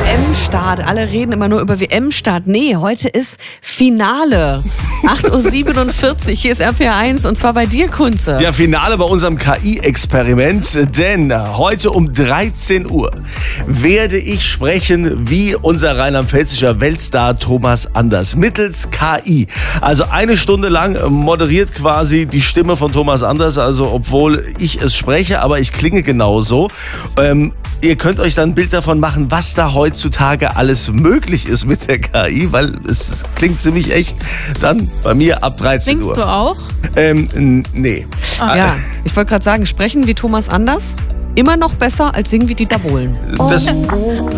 WM-Start. Alle reden immer nur über WM-Start. Nee, heute ist Finale. 8:47 Uhr, hier ist RPR1 und zwar bei dir, Kunze. Ja, Finale bei unserem KI-Experiment, denn heute um 13 Uhr werde ich sprechen wie unser rheinland-pfälzischer Weltstar Thomas Anders mittels KI. Also eine Stunde lang moderiert quasi die Stimme von Thomas Anders, also obwohl ich es spreche, aber ich klinge genauso. Ihr könnt euch dann ein Bild davon machen, was da heutzutage alles möglich ist mit der KI, weil es klingt ziemlich echt dann bei mir ab 13 Uhr. Singst du auch? Nee. Ja, ich wollte gerade sagen, sprechen wie Thomas Anders immer noch besser als singen wie Dieter Bohlen. Das